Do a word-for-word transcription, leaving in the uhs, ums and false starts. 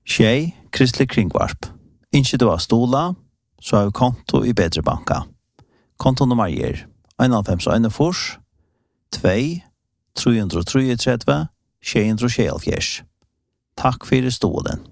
Tjej, Kristelig Kringvarp. Ikke du har stola, så har vi konto i Bedre Banka. Konto nummer er fem en fem två tre tre tre tjej tre tjej. Takk for stolen.